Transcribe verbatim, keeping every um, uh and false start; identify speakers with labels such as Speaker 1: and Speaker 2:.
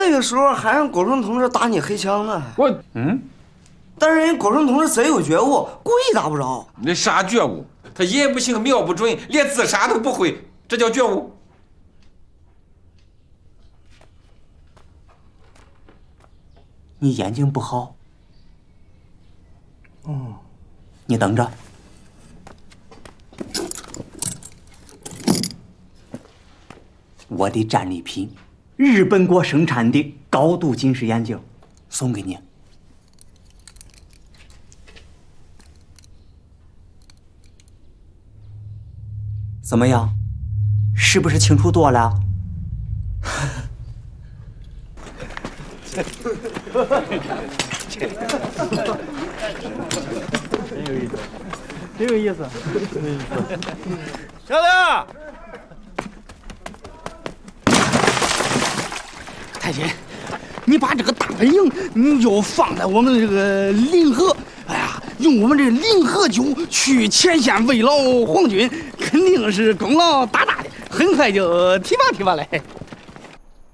Speaker 1: 那个时候还让果顺同志打你黑枪呢。
Speaker 2: 我嗯，
Speaker 1: 但是人果顺同志贼有觉悟，故意打不着。
Speaker 2: 那啥觉悟？他音不行，瞄不准，连自杀都不会，这叫觉悟？
Speaker 3: 你眼睛不好。哦，你等着。我的战利品，日本国生产的高度近视眼镜，送给你。怎么样？是不是清楚多了？
Speaker 4: 真有意思，真有意思，真有意思。小亮，
Speaker 5: 太君，你把这个大本营，你就放在我们这个临河。哎呀，用我们这临河酒去前线慰劳皇军，肯定是功劳大大的，很快就提拔提拔嘞。